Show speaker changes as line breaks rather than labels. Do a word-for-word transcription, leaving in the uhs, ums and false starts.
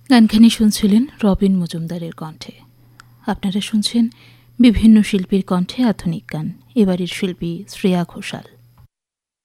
গানখানি শুনছিলেন রবিন মজুমদারের কণ্ঠে। আপনারা শুনছেন বিভিন্ন শিল্পীর কণ্ঠে আধুনিক গান। এবারের শিল্পী শ্রেয়া ঘোষাল।